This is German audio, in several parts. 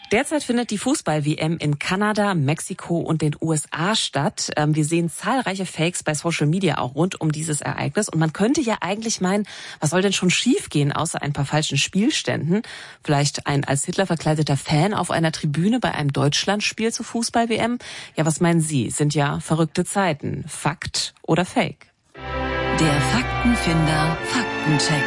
Derzeit findet die Fußball-WM in Kanada, Mexiko und den USA statt. Wir sehen zahlreiche Fakes bei Social Media auch rund um dieses Ereignis. Und man könnte ja eigentlich meinen, was soll denn schon schiefgehen, außer ein paar falschen Spielständen? Vielleicht ein als Hitler verkleideter Fan auf einer Tribüne bei einem Deutschlandspiel zur Fußball-WM? Ja, was meinen Sie? Sind ja verrückte Zeiten. Fakt oder Fake? Der Faktenfinder Faktencheck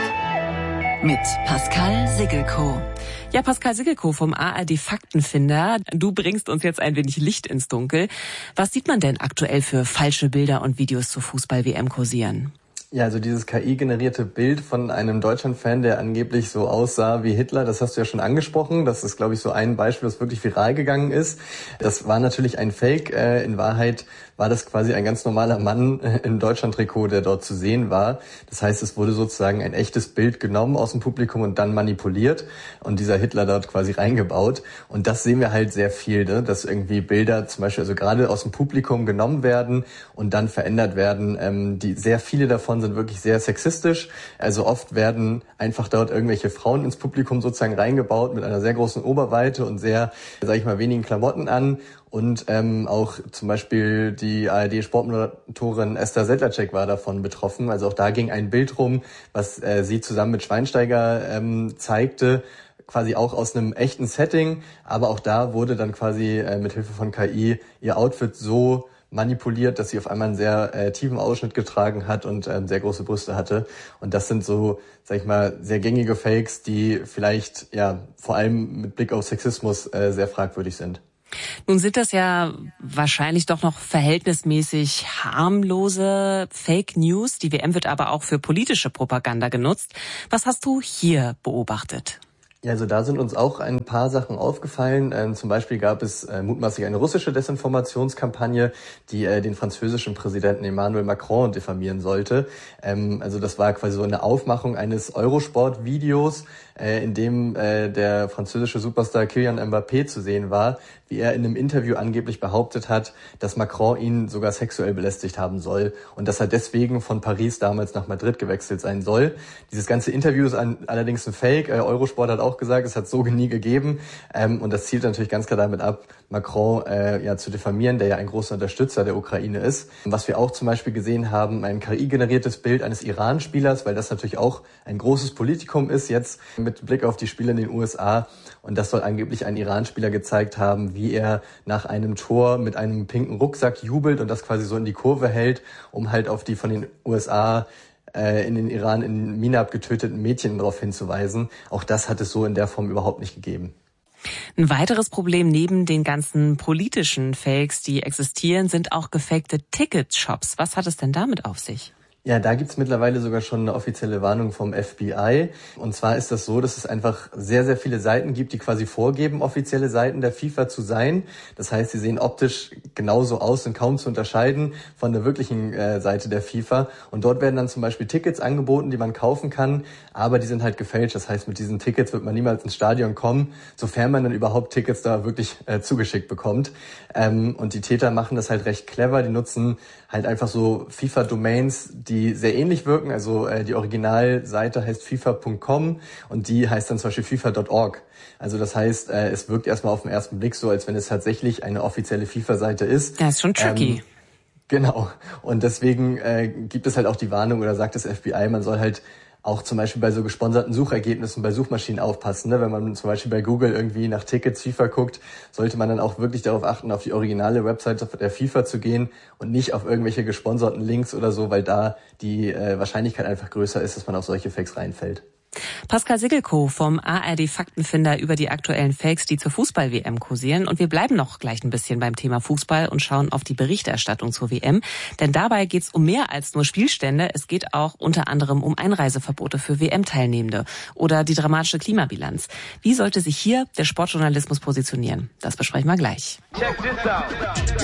mit Pascal Siggelkow. Ja, Pascal Siggelkow vom ARD Faktenfinder. Du bringst uns jetzt ein wenig Licht ins Dunkel. Was sieht man denn aktuell für falsche Bilder und Videos zur Fußball-WM kursieren? Ja, also dieses KI-generierte Bild von einem Deutschland-Fan, der angeblich so aussah wie Hitler, das hast du ja schon angesprochen. Das ist, glaube ich, so ein Beispiel, das wirklich viral gegangen ist. Das war natürlich ein Fake. In Wahrheit war das quasi ein ganz normaler Mann im Deutschland-Trikot, der dort zu sehen war. Das heißt, es wurde sozusagen ein echtes Bild genommen aus dem Publikum und dann manipuliert und dieser Hitler dort quasi reingebaut. Und das sehen wir halt sehr viel, ne? Dass irgendwie Bilder zum Beispiel, also gerade aus dem Publikum genommen werden und dann verändert werden. Sehr viele davon sind wirklich sehr sexistisch. Also oft werden einfach dort irgendwelche Frauen ins Publikum sozusagen reingebaut mit einer sehr großen Oberweite und sehr, sage ich mal, wenigen Klamotten an. Und auch zum Beispiel die ARD-Sportmoderatorin Esther Sedlacek war davon betroffen. Also auch da ging ein Bild rum, was sie zusammen mit Schweinsteiger zeigte, quasi auch aus einem echten Setting. Aber auch da wurde dann quasi mit Hilfe von KI ihr Outfit so manipuliert, dass sie auf einmal einen sehr tiefen Ausschnitt getragen hat und sehr große Brüste hatte. Und das sind so, sag ich mal, sehr gängige Fakes, die vielleicht ja vor allem mit Blick auf Sexismus sehr fragwürdig sind. Nun sind das ja wahrscheinlich doch noch verhältnismäßig harmlose Fake News. Die WM wird aber auch für politische Propaganda genutzt. Was hast du hier beobachtet? Ja, also da sind uns auch ein paar Sachen aufgefallen. Zum Beispiel gab es mutmaßlich eine russische Desinformationskampagne, die den französischen Präsidenten Emmanuel Macron diffamieren sollte. Also das war quasi so eine Aufmachung eines Eurosport-Videos, in dem der französische Superstar Kylian Mbappé zu sehen war, wie er in einem Interview angeblich behauptet hat, dass Macron ihn sogar sexuell belästigt haben soll und dass er deswegen von Paris damals nach Madrid gewechselt sein soll. Dieses ganze Interview ist allerdings ein Fake. Eurosport hat auch gesagt, es hat so nie gegeben. Und das zielt natürlich ganz klar damit ab, Macron zu diffamieren, der ja ein großer Unterstützer der Ukraine ist. Was wir auch zum Beispiel gesehen haben, ein KI-generiertes Bild eines Iran-Spielers, weil das natürlich auch ein großes Politikum ist, jetzt mit Blick auf die Spiele in den USA. Und das soll angeblich ein Iran-Spieler gezeigt haben, wie er nach einem Tor mit einem pinken Rucksack jubelt und das quasi so in die Kurve hält, um halt auf die von den USA in den Iran in Minab getöteten Mädchen darauf hinzuweisen. Auch das hat es so in der Form überhaupt nicht gegeben. Ein weiteres Problem neben den ganzen politischen Fakes, die existieren, sind auch gefakte Ticketshops. Was hat es denn damit auf sich? Ja, da gibt's mittlerweile sogar schon eine offizielle Warnung vom FBI. Und zwar ist das so, dass es einfach sehr, sehr viele Seiten gibt, die quasi vorgeben, offizielle Seiten der FIFA zu sein. Das heißt, sie sehen optisch genauso aus und kaum zu unterscheiden von der wirklichen Seite der FIFA. Und dort werden dann zum Beispiel Tickets angeboten, die man kaufen kann, aber die sind halt gefälscht. Das heißt, mit diesen Tickets wird man niemals ins Stadion kommen, sofern man dann überhaupt Tickets da wirklich zugeschickt bekommt. Und die Täter machen das halt recht clever. Die nutzen halt einfach so FIFA-Domains, die sehr ähnlich wirken. Also die Originalseite heißt FIFA.com und die heißt dann zum Beispiel FIFA.org. Also das heißt, es wirkt erstmal auf den ersten Blick so, als wenn es tatsächlich eine offizielle FIFA-Seite ist. Das ist schon tricky. Genau. Und deswegen gibt es halt auch die Warnung oder sagt das FBI, man soll halt auch zum Beispiel bei so gesponserten Suchergebnissen bei Suchmaschinen aufpassen. Ne? Wenn man zum Beispiel bei Google irgendwie nach Tickets FIFA guckt, sollte man dann auch wirklich darauf achten, auf die originale Webseite der FIFA zu gehen und nicht auf irgendwelche gesponserten Links oder so, weil da die Wahrscheinlichkeit einfach größer ist, dass man auf solche Fakes reinfällt. Pascal Siggelkow vom ARD Faktenfinder über die aktuellen Fakes, die zur Fußball-WM kursieren. Und wir bleiben noch gleich ein bisschen beim Thema Fußball und schauen auf die Berichterstattung zur WM. Denn dabei geht es um mehr als nur Spielstände. Es geht auch unter anderem um Einreiseverbote für WM-Teilnehmende oder die dramatische Klimabilanz. Wie sollte sich hier der Sportjournalismus positionieren? Das besprechen wir gleich.